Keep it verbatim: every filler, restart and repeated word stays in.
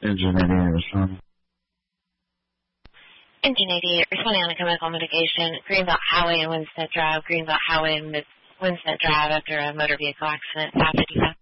Engine eighty-eight, responding. Engine eighty-eight, responding on a chemical mitigation, Greenbelt Highway and Winstead Drive, Greenbelt Highway and Winstead Drive after a motor vehicle accident, five fifty-five.